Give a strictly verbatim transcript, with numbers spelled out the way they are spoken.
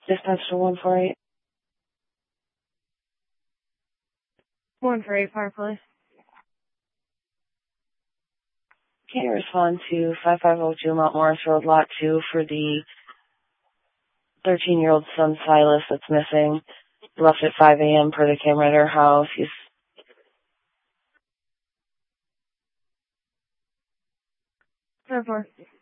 Dispatch to one four eight. one four eight, Fire Police. Can you respond to five five zero two Mount Morris Road, Lot two for the thirteen-year-old son Silas that's missing? Left at five a.m. per the camera at our house. He's ten four.